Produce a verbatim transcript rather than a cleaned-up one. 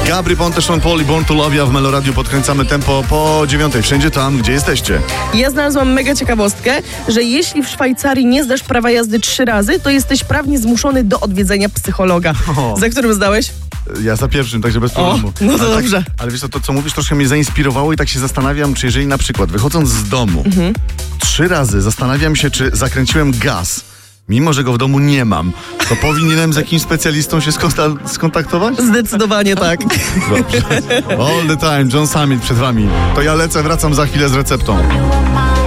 Gabry Ponte, Sean Paul i Born to Love. Ja w Meloradiu podkręcamy tempo po dziewiątej. Wszędzie tam, gdzie jesteście. Ja znalazłam mega ciekawostkę, że jeśli w Szwajcarii nie zdasz prawa jazdy trzy razy, to jesteś prawnie zmuszony do odwiedzenia psychologa. O. Za którym zdałeś? Ja za pierwszym, także bez problemu. O, no to ale dobrze. Tak, ale wiesz co, to co mówisz troszkę mnie zainspirowało i tak się zastanawiam, czy jeżeli na przykład wychodząc z domu mhm. trzy razy zastanawiam się, czy zakręciłem gaz, mimo że go w domu nie mam, to powinienem z jakimś specjalistą się skonta- skontaktować? Zdecydowanie tak. Dobrze. All the time, John Summit przed wami. To ja lecę, wracam za chwilę z receptą.